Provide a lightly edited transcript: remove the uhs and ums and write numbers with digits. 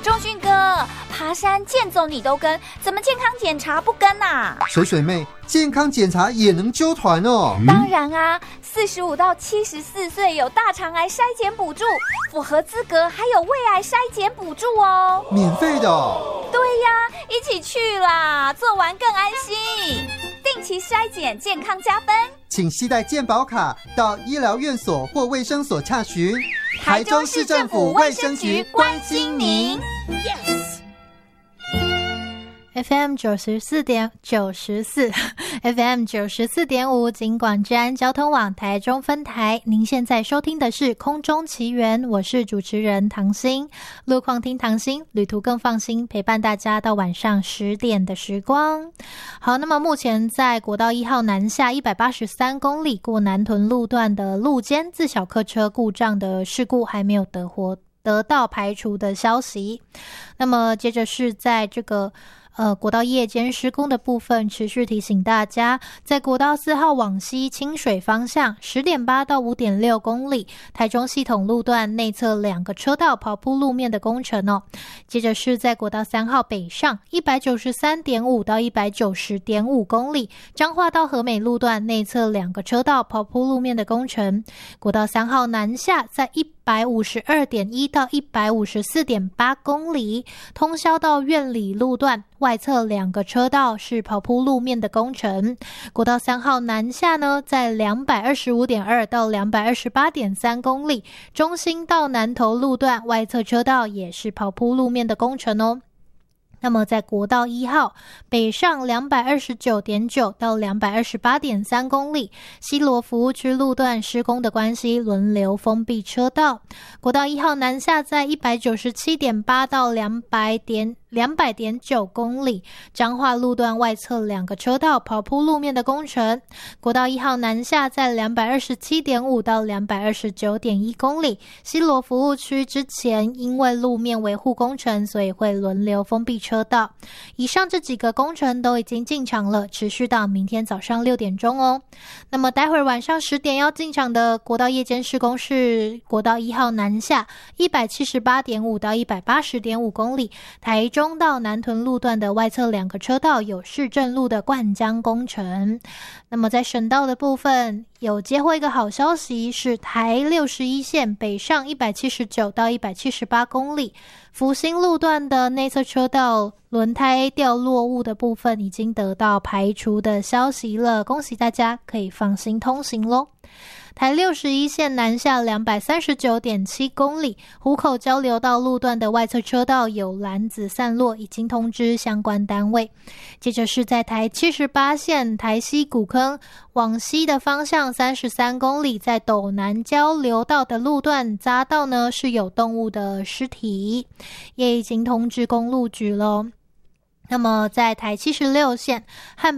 仲勋哥，爬山健走你都跟，怎么健康检查不跟啊？ 水水妹，健康检查也能揪团哦。 当然啊，45到74岁有大肠癌筛检补助，符合资格还有胃癌筛检补助哦。 免费的哦？ 对呀，一起去啦，做完更安心。定期筛检，健康加分。 请携带健保卡到医疗院所或卫生所洽询。 台中市政府卫生局关心您。 FM 94.94 FM 94.5警广治安交通网台中分台，您现在收听的是空中奇缘，我是主持人唐心。路况听唐心，旅途更放心，陪伴大家到晚上10点的时光。好，那么目前在国道1号南下183公里过南屯路段的路肩自小客车故障的事故还没有得到排除的消息。那么接着是在这个国道夜间施工的部分，持续提醒大家，在国道4号往西清水方向 10.8 到 5.6 公里，台中系统路段内侧2个车道刨铺路面的工程哦。接着是在国道3号北上 193.5 到 190.5 公里，彰化到和美路段内侧2个车道刨铺路面的工程。国道3号南下在152.1 到 154.8 公里，通霄到苑里路段外侧2个车道是刨铺路面的工程。国道3号南下呢，在 225.2 到 228.3 公里，中兴到南投路段外侧车道也是刨铺路面的工程哦。那么在国道1号北上 229.9 到 228.3 公里，西罗服务区路段施工的关系，轮流封闭车道。国道1号南下在 197.8 到 200.9 公里，彰化路段外侧2个车道刨铺路面的工程。国道1号南下在 227.5 到 229.1 公里，西罗服务区之前因为路面维护工程，所以会轮流封闭车道。以上这几个工程都已经进场了，持续到明天早上6点钟哦。那么待会儿晚上10点要进场的国道夜间施工是国道1号南下 178.5 到 180.5 公里，台中到南屯路段的外侧2个车道有市政路的灌浆工程。那么在省道的部分有接获一个好消息，是台61线北上179到178公里，福兴路段的内侧车道轮胎掉落物的部分已经得到排除的消息了，恭喜大家可以放心通行咯。台61线南下 239.7 公里，湖口交流道路段的外侧车道有篮子散落，已经通知相关单位。接着是在台78线台西古坑往西的方向33公里，在斗南交流道的路段匝道呢是有动物的尸体，也已经通知公路局了。那么在台76线和